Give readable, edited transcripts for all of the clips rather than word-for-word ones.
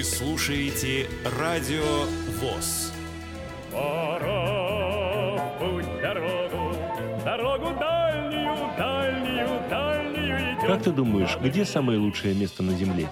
Вы слушаете Радио ВОС. Пора в путь дорогу дальнюю, дальнюю, дальнюю идем. Как ты думаешь, где самое лучшее место на Земле?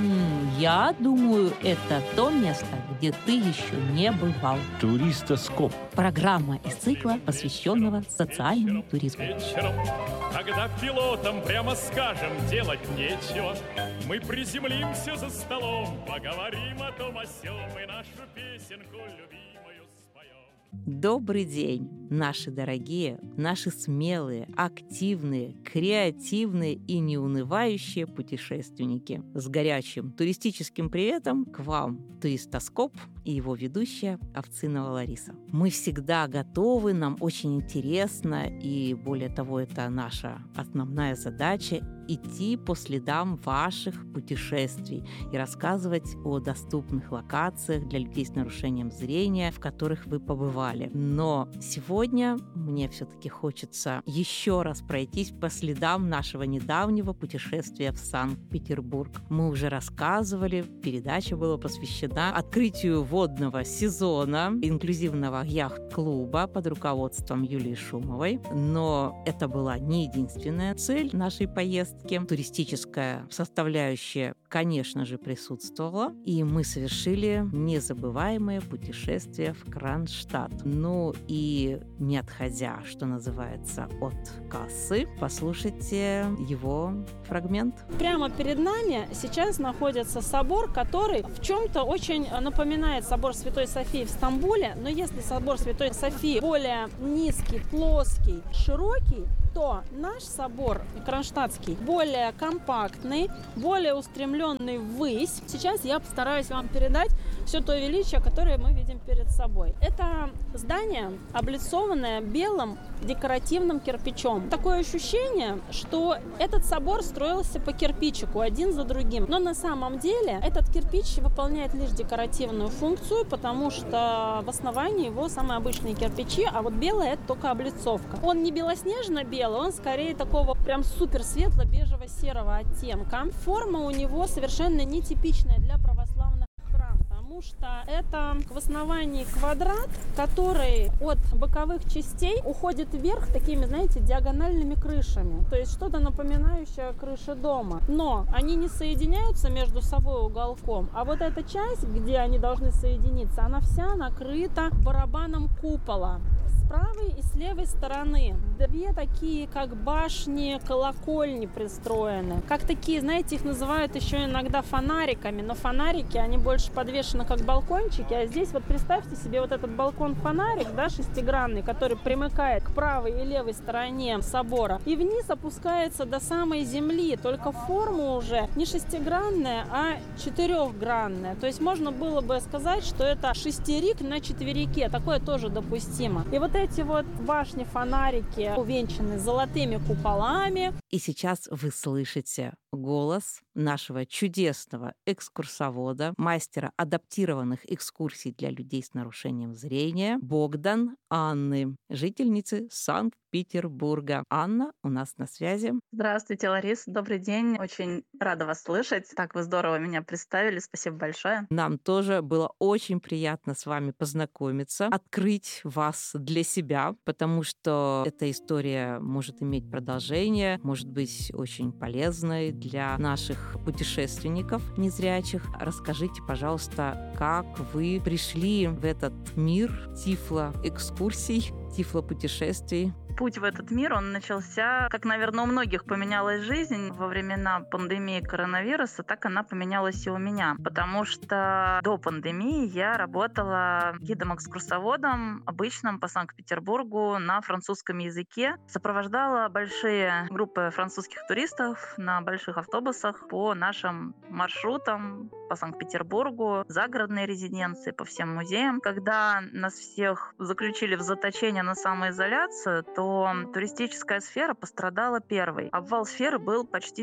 Я думаю, это то место, где ты еще не бывал. Туристоскоп. Программа из цикла, посвященного социальному туризму. Вечером, когда пилотам прямо скажем, делать нечего, мы приземлимся за столом, поговорим о том о сём и нашу песенку любимую споем. Добрый день, наши дорогие, наши смелые, активные, креативные и неунывающие путешественники. С горячим туристическим приветом к вам Туристоскоп и его ведущая Овцинова Лариса. Мы всегда готовы, нам очень интересно, и более того, это наша основная задача — идти по следам ваших путешествий и рассказывать о доступных локациях для людей с нарушением зрения, в которых вы побывали. Но сегодня мне все-таки хочется еще раз пройтись по следам нашего недавнего путешествия в Санкт-Петербург. Мы уже рассказывали, передача была посвящена открытию водного сезона инклюзивного яхт-клуба под руководством Юлии Шумовой. Но это была не единственная цель нашей поездки. Туристическая составляющая, конечно же, присутствовала, и мы совершили незабываемое путешествие в Кронштадт. Ну и не отходя, что называется, от кассы, послушайте его фрагмент. Прямо перед нами сейчас находится собор, который в чем-то очень напоминает собор Святой Софии в Стамбуле, но если собор Святой Софии более низкий, плоский, широкий, то наш собор кронштадтский более компактный, более устремленный ввысь. Сейчас я постараюсь вам передать все то величие, которое мы видим перед собой. Это здание, облицованное белым декоративным кирпичом. Такое ощущение, что этот собор строился по кирпичику, один за другим. Но на самом деле этот кирпич выполняет лишь декоративную функцию, потому что в основании его самые обычные кирпичи, а вот белое — это только облицовка. Он не белоснежно-белый, он скорее такого прям супер светло-бежево-серого оттенка. Форма у него совершенно нетипичная для православных храмов, потому что это в основании квадрат, который от боковых частей уходит вверх такими, знаете, диагональными крышами. То есть что-то напоминающее крыши дома. Но они не соединяются между собой уголком, а вот эта часть, где они должны соединиться, она вся накрыта барабаном купола. С правой и с левой стороны две такие, как башни, колокольни пристроены. Как такие, знаете, их называют еще иногда фонариками, но фонарики, они больше подвешены как балкончики, а здесь вот представьте себе вот этот балкон-фонарик, да, шестигранный, который примыкает к правой и левой стороне собора, и вниз опускается до самой земли, только форма уже не шестигранная, а четырехгранная. То есть можно было бы сказать, что это шестерик на четверике, такое тоже допустимо. И вот эти вот башни-фонарики увенчаны золотыми куполами. И сейчас вы слышите голос нашего чудесного экскурсовода, мастера адаптированных экскурсий для людей с нарушением зрения Богдан Анны, жительницы Санкт-Петербурга. Анна у нас на связи. Здравствуйте, Лариса, добрый день. Очень рада вас слышать. Так вы здорово меня представили. Спасибо большое. Нам тоже было очень приятно с вами познакомиться, открыть вас для себя, потому что эта история может иметь продолжение, может быть очень полезной для наших путешественников незрячих. Расскажите, пожалуйста, как вы пришли в этот мир тифлоэкскурсий, тифлопутешествий? Путь в этот мир, он начался, как, наверное, у многих поменялась жизнь во времена пандемии коронавируса, так она поменялась и у меня. Потому что до пандемии я работала гидом-экскурсоводом обычным по Санкт-Петербургу на французском языке. Сопровождала большие группы французских туристов на больших автобусах по нашим маршрутам по Санкт-Петербургу, загородные резиденции, по всем музеям. Когда нас всех заключили в заточение на самоизоляцию, то туристическая сфера пострадала первой. Обвал сферы был почти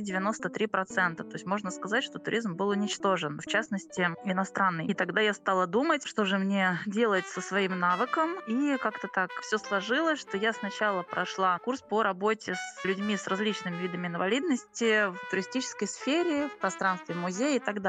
93%. То есть можно сказать, что туризм был уничтожен, в частности, иностранный. И тогда я стала думать, что же мне делать со своим навыком. И как-то так все сложилось, что я сначала прошла курс по работе с людьми с различными видами инвалидности в туристической сфере, в пространстве музея и так далее.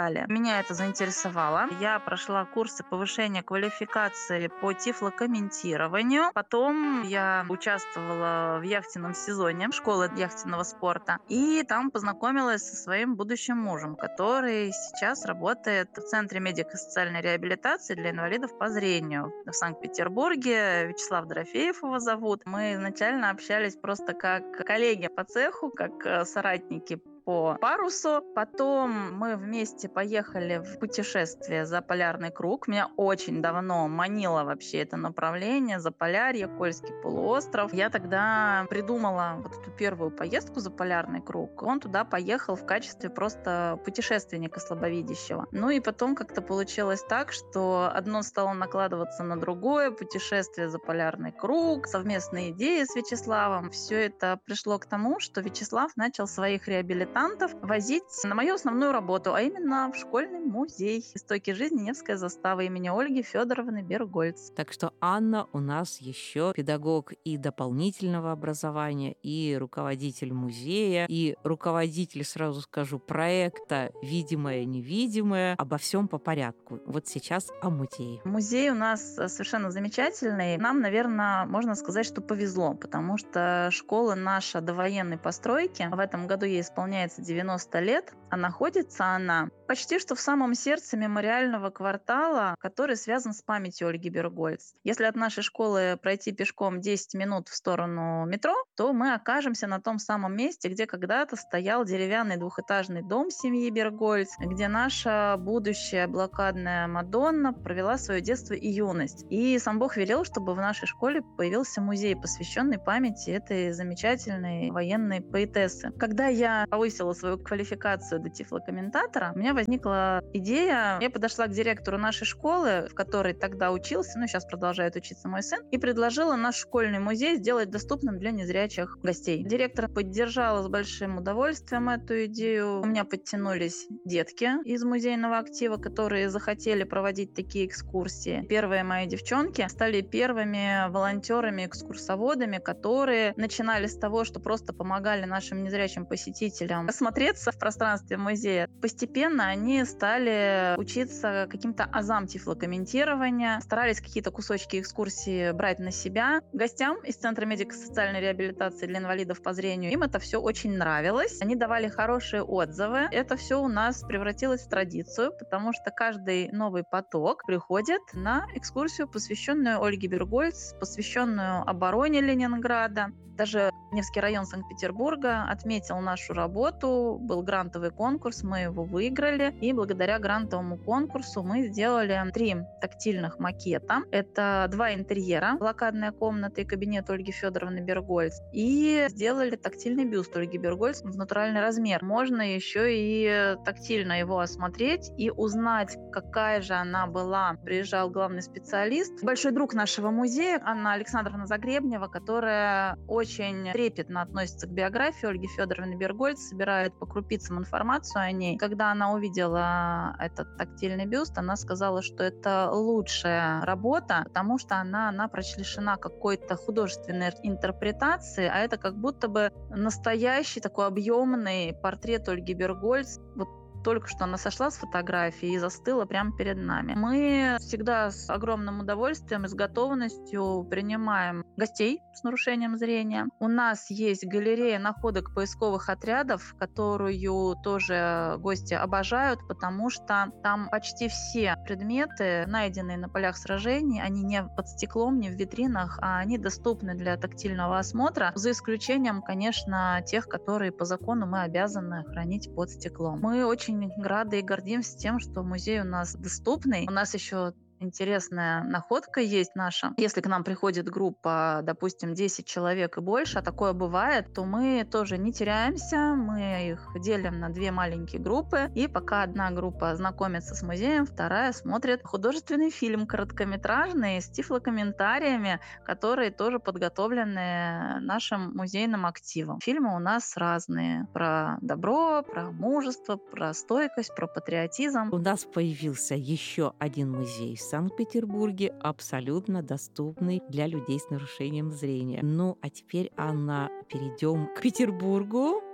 Меня это заинтересовало. Я прошла курсы повышения квалификации по тифлокомментированию. Потом я участвовала в яхтенном сезоне школы яхтенного спорта. И там познакомилась со своим будущим мужем, который сейчас работает в Центре медико-социальной реабилитации для инвалидов по зрению в Санкт-Петербурге. Вячеслав Дорофеев его зовут. Мы изначально общались просто как коллеги по цеху, как соратники по парусу. Потом мы вместе поехали в путешествие за полярный круг. Меня очень давно манило вообще это направление, Заполярье, Кольский полуостров. Я тогда придумала вот эту первую поездку за полярный круг. Он туда поехал в качестве просто путешественника слабовидящего. Ну и потом как-то получилось так, что одно стало накладываться на другое. Путешествие за полярный круг, совместные идеи с Вячеславом. Все это пришло к тому, что Вячеслав начал своих реабилитантов возить на мою основную работу, а именно в школьный музей «Истоки жизни. Невская застава» имени Ольги Федоровны Бергольц. Так что Анна у нас еще педагог и дополнительного образования, и руководитель музея, и руководитель, сразу скажу, проекта «Видимое-невидимое». Обо всем по порядку. Вот сейчас о музее. Музей у нас совершенно замечательный. Нам, наверное, можно сказать, что повезло, потому что школа наша довоенной постройки. В этом году ей исполняется 90 лет, а находится она почти что в самом сердце мемориального квартала, который связан с памятью Ольги Бергольц. Если от нашей школы пройти пешком 10 минут в сторону метро, то мы окажемся на том самом месте, где когда-то стоял деревянный двухэтажный дом семьи Бергольц, где наша будущая блокадная Мадонна провела свое детство и юность. И сам Бог велел, чтобы в нашей школе появился музей, посвященный памяти этой замечательной военной поэтессы. Когда я повысила свою квалификацию до тифлокомментатора, у меня возникла идея. Я подошла к директору нашей школы, в которой тогда учился, сейчас продолжает учиться мой сын, и предложила наш школьный музей сделать доступным для незрячих гостей. Директор поддержала с большим удовольствием эту идею. У меня подтянулись детки из музейного актива, которые захотели проводить такие экскурсии. Первые мои девчонки стали первыми волонтерами-экскурсоводами, которые начинали с того, что просто помогали нашим незрячим посетителям осмотреться в пространстве музея. Постепенно они стали учиться каким-то азам тифлокомментирования, старались какие-то кусочки экскурсии брать на себя. Гостям из Центра медико-социальной реабилитации для инвалидов по зрению им это все очень нравилось. Они давали хорошие отзывы. Это все у нас превратилось в традицию, потому что каждый новый поток приходит на экскурсию, посвященную Ольге Бергольц, посвященную обороне Ленинграда. Даже Невский район Санкт-Петербурга отметил нашу работу, был грантовый конкурс, мы его выиграли, и благодаря грантовому конкурсу мы сделали 3 тактильных макета. Это 2 интерьера, блокадная комната и кабинет Ольги Федоровны Бергольц, и сделали тактильный бюст Ольги Бергольц в натуральный размер. Можно еще и тактильно его осмотреть и узнать, какая же она была. Приезжал главный специалист, большой друг нашего музея, Анна Александровна Загребнева, которая очень трепетно относится к биографии Ольги Федоровны Бергольц, собирает по крупицам информацию о ней. Когда она увидела этот тактильный бюст, она сказала, что это лучшая работа, потому что она напрочь лишена какой-то художественной интерпретации, а это как будто бы настоящий такой объемный портрет Ольги Бергольц. Вот только что она сошла с фотографии и застыла прямо перед нами. Мы всегда с огромным удовольствием и с готовностью принимаем гостей с нарушением зрения. У нас есть галерея находок поисковых отрядов, которую тоже гости обожают, потому что там почти все предметы, найденные на полях сражений, они не под стеклом, не в витринах, а они доступны для тактильного осмотра, за исключением, конечно, тех, которые по закону мы обязаны хранить под стеклом. Мы очень рады и гордимся тем, что музей у нас доступный. У нас еще интересная находка есть наша. Если к нам приходит группа, допустим, 10 человек и больше, а такое бывает, то мы тоже не теряемся, мы их делим на 2 маленькие группы, и пока одна группа знакомится с музеем, вторая смотрит художественный фильм короткометражный с тифлокомментариями, которые тоже подготовлены нашим музейным активом. Фильмы у нас разные. Про добро, про мужество, про стойкость, про патриотизм. У нас появился еще один музей в Санкт-Петербурге, абсолютно доступный для людей с нарушением зрения. Ну, а теперь, Анна, перейдем к Петербургу.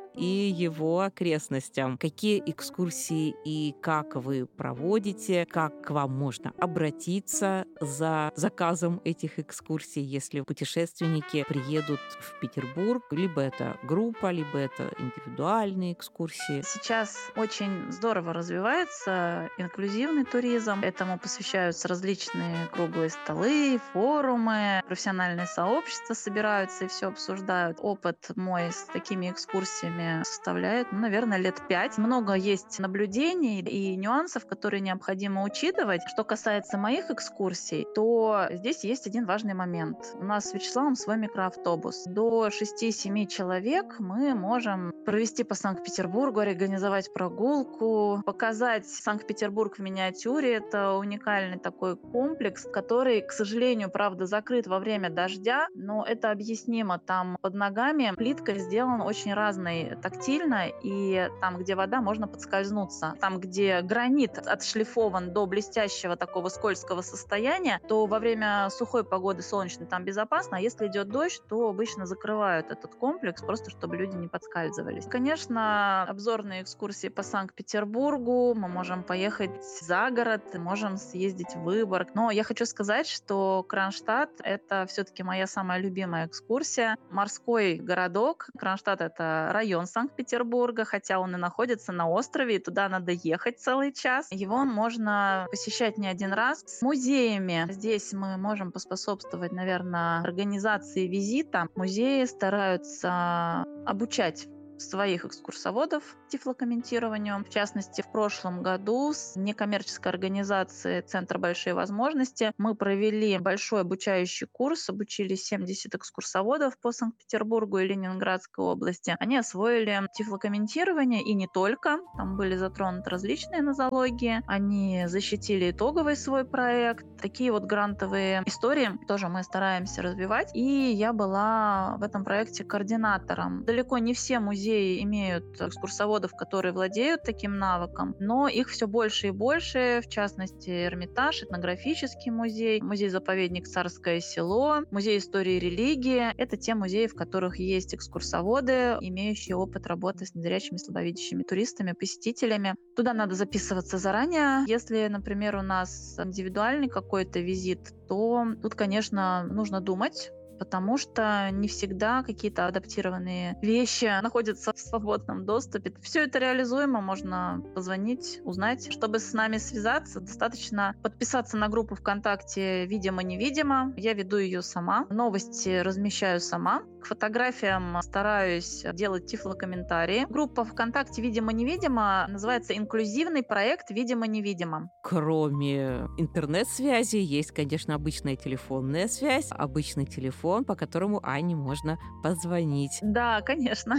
и его окрестностям. Какие экскурсии и как вы проводите, как к вам можно обратиться за заказом этих экскурсий, если путешественники приедут в Петербург, либо это группа, либо это индивидуальные экскурсии. Сейчас очень здорово развивается инклюзивный туризм. Этому посвящаются различные круглые столы, форумы, профессиональные сообщества собираются и все обсуждают. Опыт мой с такими экскурсиями составляет, наверное, лет 5. Много есть наблюдений и нюансов, которые необходимо учитывать. Что касается моих экскурсий, то здесь есть один важный момент. У нас с Вячеславом свой микроавтобус. До 6-7 человек мы можем провести по Санкт-Петербургу, организовать прогулку, показать Санкт-Петербург в миниатюре. Это уникальный такой комплекс, который, к сожалению, правда, закрыт во время дождя, но это объяснимо. Там под ногами плитка сделана очень разной тактильно, и там, где вода, можно подскользнуться. Там, где гранит отшлифован до блестящего такого скользкого состояния, то во время сухой погоды солнечной там безопасно, а если идет дождь, то обычно закрывают этот комплекс, просто чтобы люди не подскальзывались. Конечно, обзорные экскурсии по Санкт-Петербургу, мы можем поехать за город, можем съездить в Выборг. Но я хочу сказать, что Кронштадт — это все-таки моя самая любимая экскурсия. Морской городок. Кронштадт — это район Санкт-Петербурга, хотя он и находится на острове, и туда надо ехать целый час. Его можно посещать не один раз. С музеями здесь мы можем поспособствовать, наверное, организации визита. Музеи стараются обучать своих экскурсоводов тифлокомментированию. В частности, в прошлом году с некоммерческой организацией «Центр большие возможности» мы провели большой обучающий курс, обучили 70 экскурсоводов по Санкт-Петербургу и Ленинградской области. Они освоили тифлокомментирование и не только. Там были затронуты различные нозологии. Они защитили итоговый свой проект. Такие вот грантовые истории тоже мы стараемся развивать. И я была в этом проекте координатором. Далеко не все музеи имеют экскурсоводов, которые владеют таким навыком, но их все больше и больше, в частности, Эрмитаж, этнографический музей, музей-заповедник Царское село, музей истории и религии. Это те музеи, в которых есть экскурсоводы, имеющие опыт работы с незрячими, слабовидящими туристами, посетителями. Туда надо записываться заранее. Если, например, у нас индивидуальный какой-то визит, то тут, конечно, нужно думать, потому что не всегда какие-то адаптированные вещи находятся в свободном доступе. Все это реализуемо, можно позвонить, узнать. Чтобы с нами связаться, достаточно подписаться на группу ВКонтакте «Видимо-невидимо». Я веду ее сама, новости размещаю сама. К фотографиям стараюсь делать тифлокомментарии. Группа ВКонтакте «Видимо-невидимо» называется «Инклюзивный проект Видимо-невидимо». Кроме интернет-связи, есть, конечно, обычная телефонная связь, обычный телефон, по которому Ане можно позвонить. Да, конечно.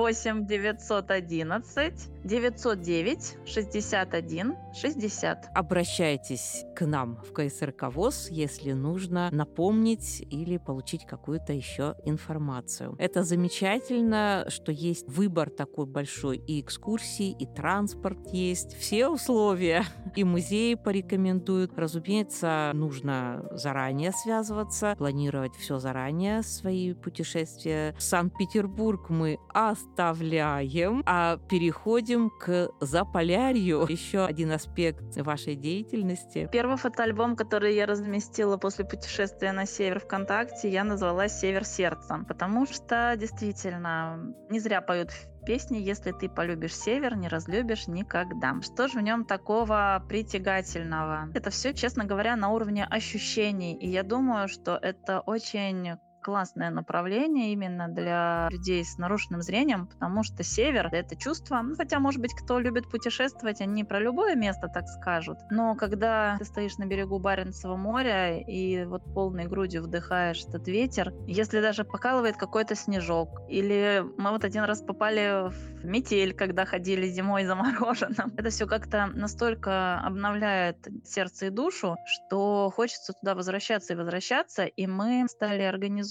8 911 909 61 60. Обращайтесь к нам в КСРК ВОС, если нужно напомнить или получить какую-то еще информацию. Это замечательно, что есть выбор такой большой, и экскурсии, и транспорт есть, все условия. И музеи порекомендуют. Разумеется, нужно заранее связываться, планировать все заранее, свои путешествия. Санкт-Петербург мы оставляем, а переходим к Заполярью. Еще один аспект вашей деятельности. Первый фотоальбом, который я разместила после путешествия на север ВКонтакте, я назвала «Север сердца», потому что действительно не зря поют песни «Если ты полюбишь север, не разлюбишь никогда». Что же в нем такого притягательного? Это все, честно говоря, на уровне ощущений. И я думаю, что это очень классное направление именно для людей с нарушенным зрением, потому что север — это чувство, хотя, может быть, кто любит путешествовать, они про любое место так скажут, но когда ты стоишь на берегу Баренцева моря и вот полной грудью вдыхаешь этот ветер, если даже покалывает какой-то снежок, или мы вот один раз попали в метель, когда ходили зимой замороженным, это все как-то настолько обновляет сердце и душу, что хочется туда возвращаться и возвращаться, и мы стали организовывать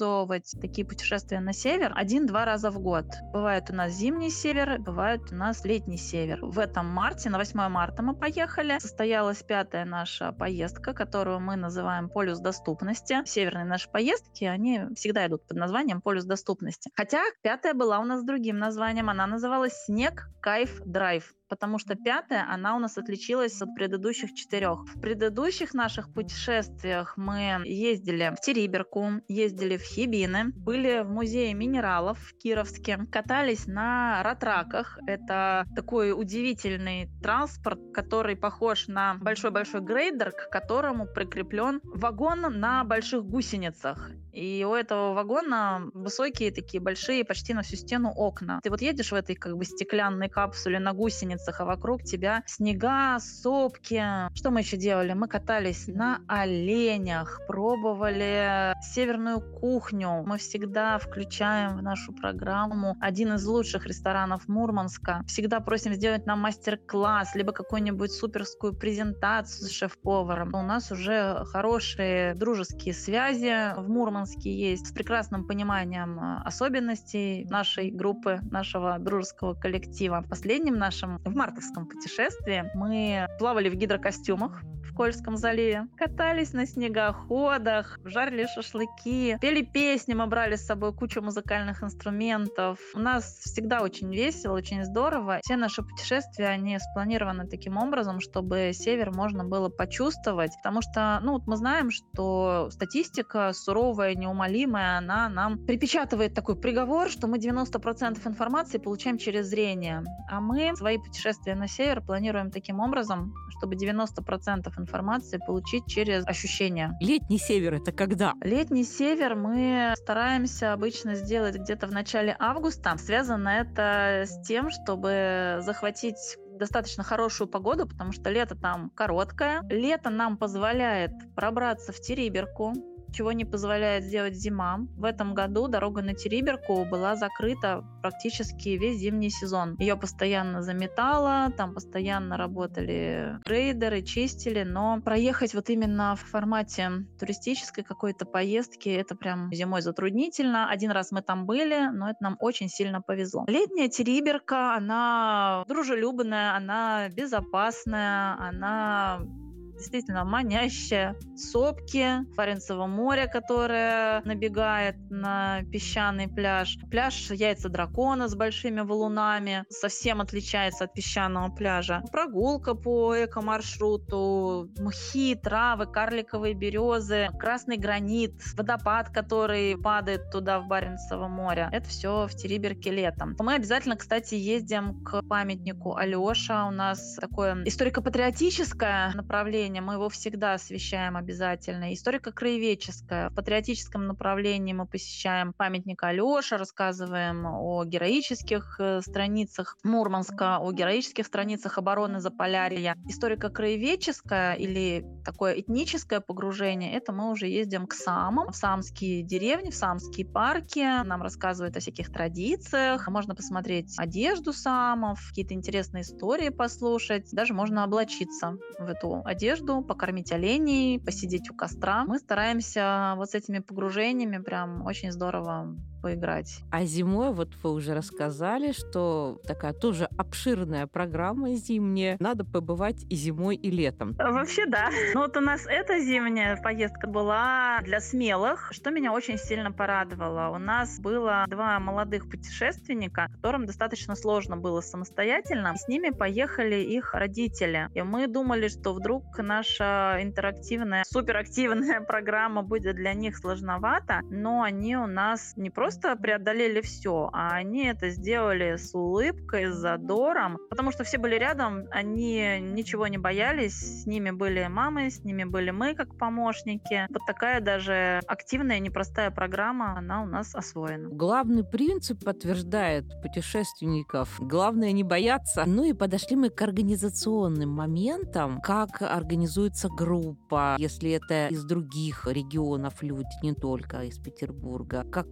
организовывать такие путешествия на север 1-2 раза в год. Бывает у нас зимний север, бывает у нас летний север. В этом марте, на 8 марта мы поехали. Состоялась 5-я наша поездка, которую мы называем «Полюс доступности». Северные наши поездки, они всегда идут под названием «Полюс доступности». Хотя 5-я была у нас с другим названием. Она называлась «Снег, кайф, драйв». Потому что 5-я, она у нас отличилась от предыдущих 4. В предыдущих наших путешествиях мы ездили в Териберку, ездили в Хибины, были в музее минералов в Кировске, катались на ратраках. Это такой удивительный транспорт, который похож на большой-большой грейдер, к которому прикреплен вагон на больших гусеницах. И у этого вагона высокие такие большие, почти на всю стену окна. Ты вот едешь в этой как бы стеклянной капсуле на гусеницах, а вокруг тебя снега, сопки. Что мы еще делали? Мы катались на оленях, пробовали северную кухню. Мы всегда включаем в нашу программу один из лучших ресторанов Мурманска. Всегда просим сделать нам мастер-класс, либо какую-нибудь суперскую презентацию с шеф-поваром. У нас уже хорошие дружеские связи в Мурманске есть, с прекрасным пониманием особенностей нашей группы, нашего дружеского коллектива. В последнем нашем, в мартовском путешествии, мы плавали в гидрокостюмах в Кольском заливе, катались на снегоходах, жарили шашлыки, пели песни, мы брали с собой кучу музыкальных инструментов. У нас всегда очень весело, очень здорово. Все наши путешествия, они спланированы таким образом, чтобы север можно было почувствовать, потому что, мы знаем, что статистика суровая, неумолимая, она нам припечатывает такой приговор, что мы 90% информации получаем через зрение. А мы свои путешествия на север планируем таким образом, чтобы 90% информации получить через ощущения. Летний север — это когда? Летний север мы стараемся обычно сделать где-то в начале августа. Связано это с тем, чтобы захватить достаточно хорошую погоду, потому что лето там короткое. Лето нам позволяет пробраться в Териберку, чего не позволяет сделать зима. В этом году дорога на Териберку была закрыта практически весь зимний сезон. Ее постоянно заметало, там постоянно работали грейдеры, чистили, но проехать вот именно в формате туристической какой-то поездки это прям зимой затруднительно. Один раз мы там были, но это нам очень сильно повезло. Летняя Териберка, она дружелюбная, она безопасная, она действительно манящая. Сопки, Баренцево море, которое набегает на песчаный пляж. Пляж Яйца дракона с большими валунами совсем отличается от песчаного пляжа. Прогулка по эко-маршруту, мхи, травы, карликовые березы, красный гранит, водопад, который падает туда в Баренцево море. Это все в Териберке летом. Мы обязательно, кстати, ездим к памятнику Алёша. У нас такое историко-патриотическое направление. Мы его всегда освещаем обязательно. Историко-краеведческое. В патриотическом направлении мы посещаем памятник Алёша, рассказываем о героических страницах Мурманска, о героических страницах обороны Заполярья. Историко-краеведческое или такое этническое погружение, это мы уже ездим к самам, в самские деревни, в самские парки. Нам рассказывают о всяких традициях. Можно посмотреть одежду самов, какие-то интересные истории послушать. Даже можно облачиться в эту одежду, покормить оленей, посидеть у костра. Мы стараемся вот с этими погружениями прям очень здорово поиграть. А зимой, вот вы уже рассказали, что такая тоже обширная программа зимняя. Надо побывать и зимой, и летом. Вообще, да. Но вот у нас эта зимняя поездка была для смелых, что меня очень сильно порадовало. У нас было 2 молодых путешественника, которым достаточно сложно было самостоятельно. С ними поехали их родители. И мы думали, что вдруг наша интерактивная, суперактивная программа будет для них сложновата, но они у нас не просто преодолели все, а они это сделали с улыбкой, с задором, потому что все были рядом, они ничего не боялись, с ними были мамы, с ними были мы как помощники. Вот такая даже активная, непростая программа, она у нас освоена. Главный принцип подтверждает путешественников. Главное не бояться. Ну и подошли мы к организационным моментам, как организуется группа, если это из других регионов люди, не только из Петербурга. Какая группа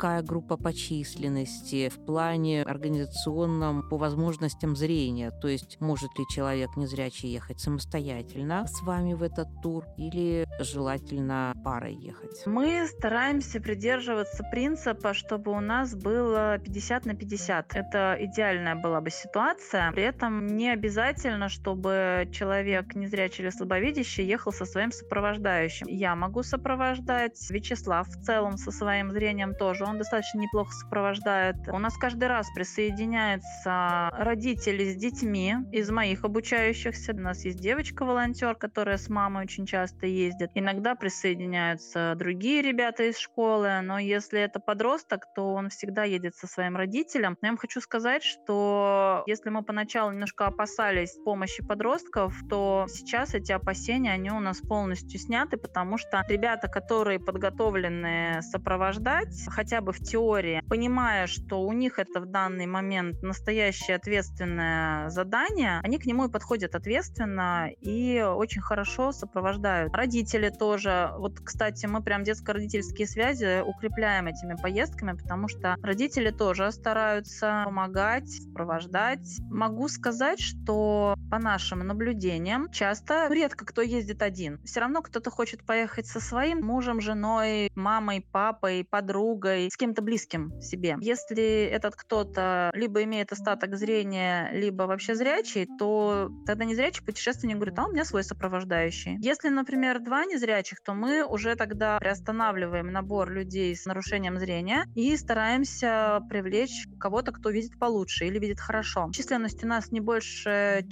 по численности, в плане организационном по возможностям зрения? То есть может ли человек незрячий ехать самостоятельно с вами в этот тур или желательно парой ехать? Мы стараемся придерживаться принципа, чтобы у нас было 50 на 50. Это идеальная была бы ситуация. При этом не обязательно, чтобы человек незрячий или слабовидящий ехал со своим сопровождающим. Я могу сопровождать, Вячеслав в целом со своим зрением тоже. Он достаточно неплохо сопровождает. У нас каждый раз присоединяются родители с детьми из моих обучающихся. У нас есть девочка-волонтер, которая с мамой очень часто ездит. Иногда присоединяются другие ребята из школы, но если это подросток, то он всегда едет со своим родителем. Но я вам хочу сказать, что если мы поначалу немножко опасались помощи подростков, то сейчас эти опасения, они у нас полностью сняты, потому что ребята, которые подготовлены сопровождать, хотя бы в теории, понимая, что у них это в данный момент настоящее ответственное задание, они к нему и подходят ответственно и очень хорошо сопровождают. Родители тоже. Вот, кстати, мы прям детско-родительские связи укрепляем этими поездками, потому что родители тоже стараются помогать, сопровождать. Могу сказать, что по нашим наблюдениям редко кто ездит один. Все равно кто-то хочет поехать со своим мужем, женой, мамой, папой, подругой, с кем-то близким себе. Если этот кто-то либо имеет остаток зрения, либо вообще зрячий, то тогда незрячий путешественник говорит: а у меня свой сопровождающий. Если, например, два незрячих, то мы уже тогда приостанавливаем набор людей с нарушением зрения и стараемся привлечь кого-то, кто видит получше или видит хорошо. Численность у нас не больше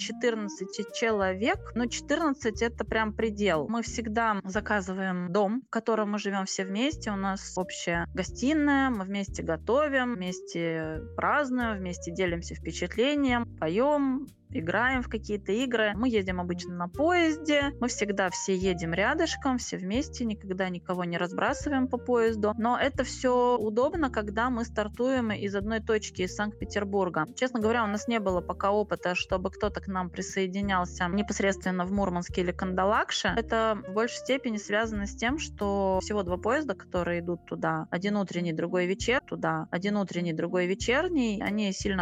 14 человек, но 14 — это прям предел. Мы всегда заказываем дом, в котором мы живем все вместе. У нас общая гостиная, мы вместе готовим, вместе празднуем, вместе делимся впечатлением, поем, играем в какие-то игры. Мы едем обычно на поезде. Мы всегда все едем рядышком, все вместе, никогда никого не разбрасываем по поезду. Но это все удобно, когда мы стартуем из одной точки, из Санкт-Петербурга. Честно говоря, у нас не было пока опыта, чтобы кто-то к нам присоединялся непосредственно в Мурманске или Кандалакше. Это в большей степени связано с тем, что всего два поезда, которые идут туда. Один утренний, другой вечерний. Они сильно